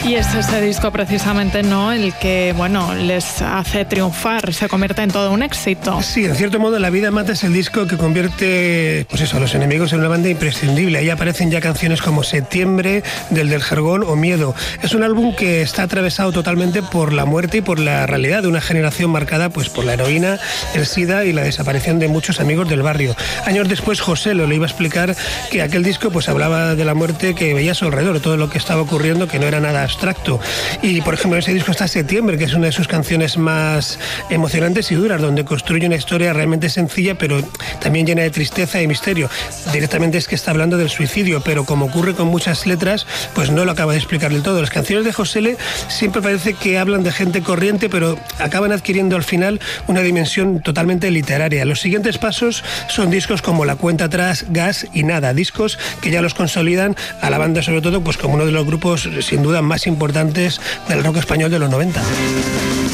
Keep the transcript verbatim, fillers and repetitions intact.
Y es ese disco precisamente, ¿no?, el que, bueno, les hace triunfar, se convierte en todo un éxito. Sí, en cierto modo, La vida mata es el disco que convierte, pues eso, a Los Enemigos en una banda imprescindible. Ahí aparecen ya canciones como Septiembre, Del del Jergón o Miedo. Es un álbum que está atravesado totalmente por la muerte y por la realidad de una generación marcada pues por la heroína, el SIDA y la desaparición de muchos amigos del barrio. Años después, Joselo le iba a explicar que aquel disco pues hablaba de la muerte que veía a su alrededor, todo lo que estaba ocurriendo, que no era nada abstracto. Y, por ejemplo, en ese disco está Septiembre, que es una de sus canciones más emocionantes y duras, donde construye una historia realmente sencilla, pero también llena de tristeza y misterio. Directamente es que está hablando del suicidio, pero como ocurre con muchas letras, pues no lo acaba de explicar del todo. Las canciones de José L. siempre parece que hablan de gente corriente, pero acaban adquiriendo al final una dimensión totalmente literaria. Los siguientes pasos son discos como La cuenta atrás, Gas y Nada, discos que ya los consolidan a la banda, sobre todo, pues como uno de los grupos sin duda más importantes del rock español de los noventa.